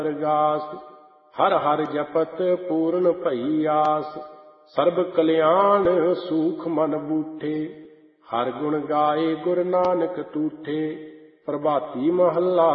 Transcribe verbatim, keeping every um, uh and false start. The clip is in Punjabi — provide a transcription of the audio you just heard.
ਅਰਗਾਸ। ਹਰ ਹਰ ਜਪਤ ਪੂਰਨ ਭਈ ਆਸ, ਸਰਬ ਕਲਿਆਣ ਸੂਖ ਮਨ ਬੂਠੇ। ਹਰ ਗੁਣ ਗਾਏ ਗੁਰ ਨਾਨਕ ਤੂਠੇ, ਪ੍ਰਭਾਤੀ ਮਹੱਲਾ